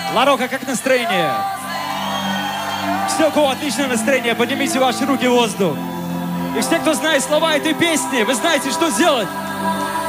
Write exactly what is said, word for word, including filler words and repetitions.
Ларока, как настроение? Все, у кого отличное настроение, поднимите ваши руки в воздух. И все, кто знает слова этой песни, вы знаете, что сделать.